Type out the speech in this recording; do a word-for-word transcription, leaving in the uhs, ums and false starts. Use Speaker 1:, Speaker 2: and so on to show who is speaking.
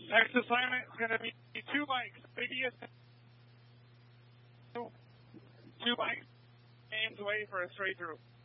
Speaker 1: Next assignment is going to be two bikes. Previous two bikes aimed away for a straight through.